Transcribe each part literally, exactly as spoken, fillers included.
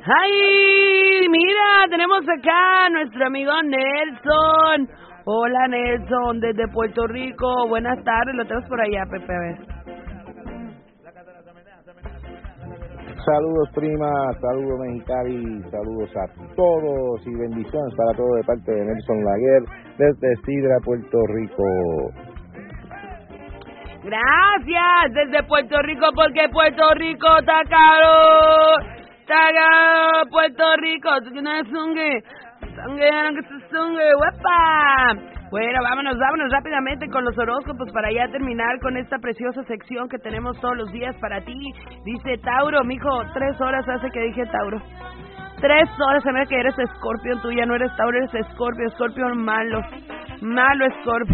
¡Ay! Mira, tenemos acá a nuestro amigo Nelson. Hola Nelson, desde Puerto Rico. Buenas tardes, lo tenemos por allá, Pepe, a ver. Saludos prima, saludos Mexicali, saludos a todos y bendiciones para todos de parte de Nelson Laguer desde Sidra, Puerto Rico. Gracias, desde Puerto Rico, porque Puerto Rico está caro, está caro, Puerto Rico, no es zungue, zungue, que se zungue, ¡huepa! Bueno, vámonos, vámonos rápidamente con los horóscopos para ya terminar con esta preciosa sección que tenemos todos los días para ti. Dice Tauro, mijo, tres horas hace que dije Tauro. Tres horas se me que eres Escorpio, tú ya no eres Tauro, eres Escorpio, Escorpio malo, malo Escorpio.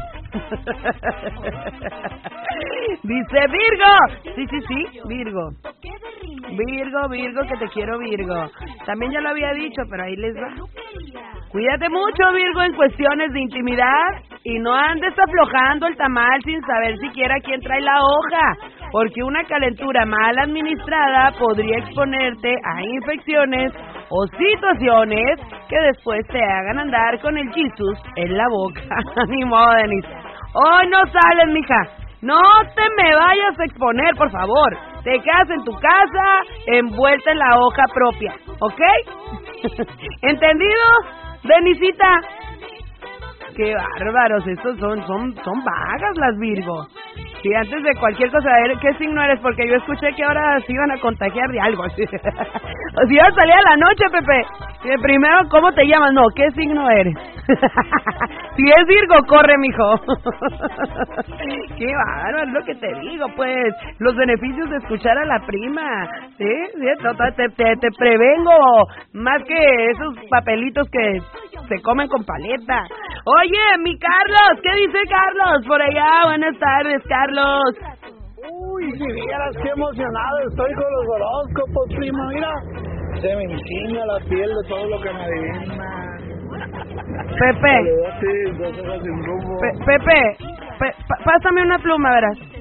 Dice Virgo, sí, sí, sí, Virgo. Virgo, Virgo, que te quiero, Virgo. También ya lo había dicho, pero ahí les va. Cuídate mucho, Virgo, en cuestiones de intimidad y no andes aflojando el tamal sin saber siquiera quién trae la hoja, porque una calentura mal administrada podría exponerte a infecciones o situaciones que después te hagan andar con el Jesus en la boca. Ni modo, Denise. Hoy no sales, mija. No te me vayas a exponer, por favor. Te quedas en tu casa envuelta en la hoja propia, ¿ok? ¿Entendido, Denisita? Qué bárbaros, estos son, son, son vagas las Virgo. Sí, antes de cualquier cosa, a ver, ¿qué signo eres? Porque yo escuché que ahora se iban a contagiar de algo. O si iba a salir a la noche, Pepe. Y primero, ¿cómo te llamas? No, ¿qué signo eres? Si es Virgo, corre, mijo. Qué bárbaro, es lo que te digo, pues. Los beneficios de escuchar a la prima. ¿Sí? ¿Sí? Te, te, te prevengo. Más que esos papelitos que se comen con paleta. Oye, mi Carlos, ¿qué dice Carlos? Por allá, buenas tardes, Carlos. Uy, si vieras qué emocionado estoy con los horóscopos, prima, mira. Se me enchina la piel de todo lo que me adivina. Pepe. Saludos, dos horas sin rumbo. Pe Pepe, pe pa pásame una pluma, verás.